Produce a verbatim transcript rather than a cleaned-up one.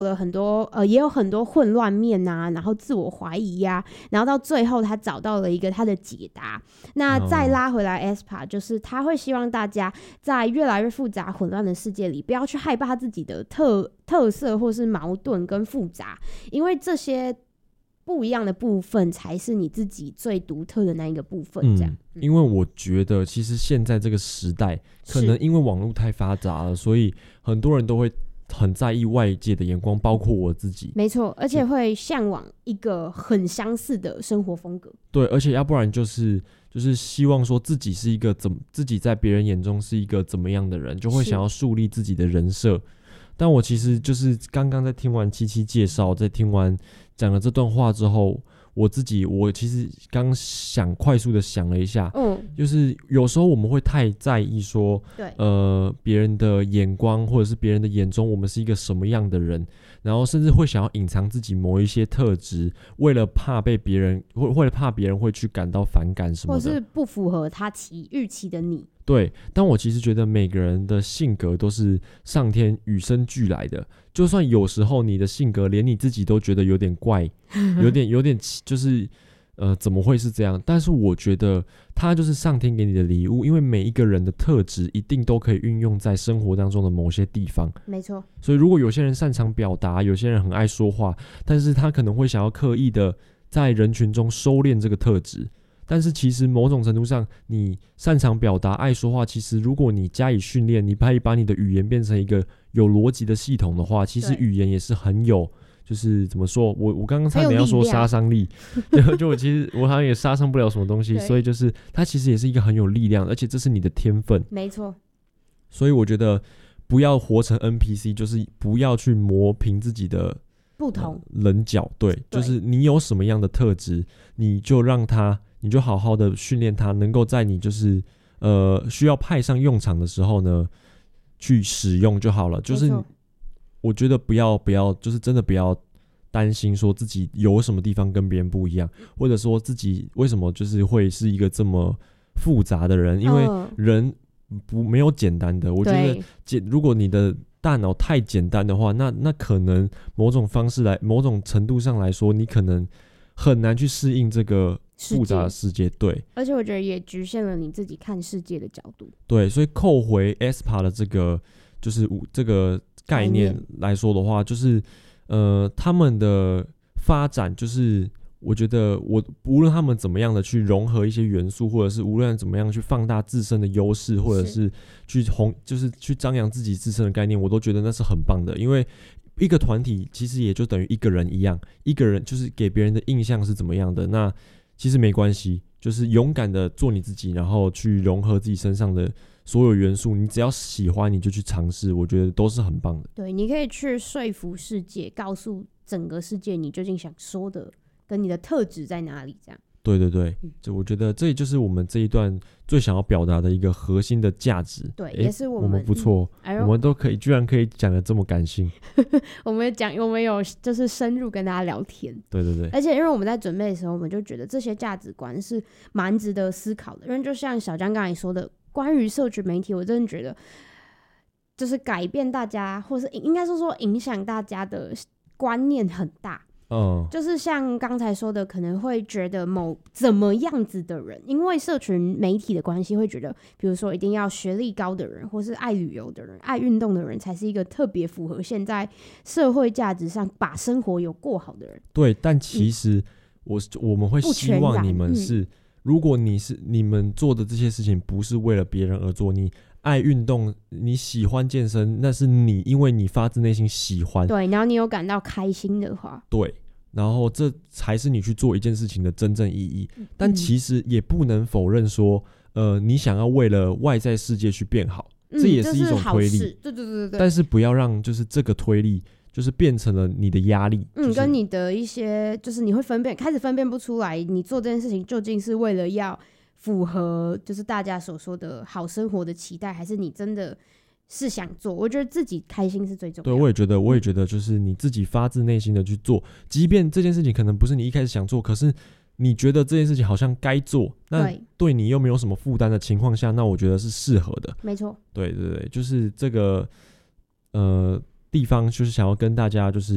了很多呃，也有很多混乱面啊，然后自我怀疑呀、啊，然后到最后他找到了一个他的解答。那再拉回来 aespa， 就是他会希望大家在越来越复杂混乱的世界里，不要去害怕自己的特特色或是矛盾跟复杂，因为这些不一样的部分才是你自己最独特的那一个部分。这样、 嗯，因为我觉得其实现在这个时代，可能因为网络太发达了，所以很多人都会很在意外界的眼光，包括我自己。 没错，而且会向往一个很相似的生活风格。 对，而且要不然就是就是希望说自己是一个怎自己在别人眼中是一个怎么样的人，就会想要树立自己的人设。但我其实就是刚刚在听完七七介绍，在听完讲了这段话之后，我自己我其实刚想快速的想了一下，嗯，就是有时候我们会太在意说，对，呃，别人的眼光或者是别人的眼中我们是一个什么样的人，然后甚至会想要隐藏自己某一些特质，为了怕被别人，为了怕别人会去感到反感什么的， 或是不符合他期预期的你。 对，但我其实觉得每个人的性格都是上天与生俱来的，就算有时候你的性格连你自己都觉得有点怪，有点有点就是呃怎么会是这样？但是我觉得它就是上天给你的礼物，因为每一个人的特质一定都可以运用在生活当中的某些地方。 没错。 所以如果有些人擅长表达，有些人很爱说话，但是他可能会想要刻意的在人群中收敛这个特质。但是其实某种程度上，你擅长表达、爱说话，其实如果你加以训练，你可以把你的语言变成一个有逻辑的系统的话，其实语言也是很有，就是怎么说，我我刚刚差点要说杀伤力，就就我其实我好像也杀伤不了什么东西，所以就是它其实也是一个很有力量，而且这是你的天分， 没错。 所以我觉得不要活成 N P C， 就是不要去磨平自己的不同、 呃、棱角，对，就是你有什么样的特质，你就让它。你就好好的训练它，能够在你就是呃需要派上用场的时候呢，去使用就好了。就是我觉得不要不要，就是真的不要担心说自己有什么地方跟别人不一样，或者说自己为什么就是会是一个这么复杂的人，因为人不没有简单的。我觉得简如果你的大脑太简单的话，那那可能某种方式来，某种程度上来说，你可能很难去适应这个复杂的世界，对， 而且我觉得也局限了你自己看世界的角度。 对，所以扣回 aespa 的这个就是这个概念来说的话，就是呃他们的发展，就是我觉得我无论他们怎么样的去融合一些元素，或者是无论怎么样去放大自身的优势，或者是去红就是去张扬自己自身的概念，我都觉得那是很棒的，因为一个团体其实也就等于一个人一样，一个人就是给别人的印象是怎么样的，那其实没关系，就是勇敢的做你自己，然后去融合自己身上的所有元素，你只要喜欢你就去尝试，我觉得都是很棒的。 对，你可以去说服世界，告诉整个世界你究竟想说的跟你的特质在哪里，这样。 对对对，就我觉得这也就是我们这一段最想要表达的一个核心的价值。 对，也是我们我们不错、嗯哎，我们都可以居然可以讲得这么感性。 我们讲，我们有就是深入跟大家聊天。 对对对， 而且因为我们在准备的时候，我们就觉得这些价值观是蛮值得思考的。因为就像小江刚才说的，关于社群媒体，我真的觉得就是改变大家，或是应该说说影响大家的观念很大。嗯，就是像刚才说的，可能会觉得某怎么样子的人，因为社群媒体的关系，会觉得比如说一定要学历高的人，或是爱旅游的人、爱运动的人，才是一个特别符合现在社会价值上把生活有过好的人。 对，但其实我、嗯、我们会希望你们是、嗯、如果你是你们做的这些事情不是为了别人而做，你爱运动，你喜欢健身，那是你因为你发自内心喜欢， 对，然后你有感到开心的话， 对，然后这才是你去做一件事情的真正意义。但其实也不能否认说，呃，你想要为了外在世界去变好，嗯、这也是一种推力。 对对对对。 但是不要让就是这个推力就是变成了你的压力。 嗯， 就是、 跟你的一些就是你会分辨，开始分辨不出来，你做这件事情究竟是为了要符合就是大家所说的好生活的期待，还是你真的是想做。我觉得自己开心是最重要的。 对，我也觉得我也觉得就是你自己发自内心的去做，即便这件事情可能不是你一开始想做，可是你觉得这件事情好像该做，那对你又没有什么负担的情况下，那我觉得是适合的。 没错， 对对对，就是这个呃地方就是想要跟大家就是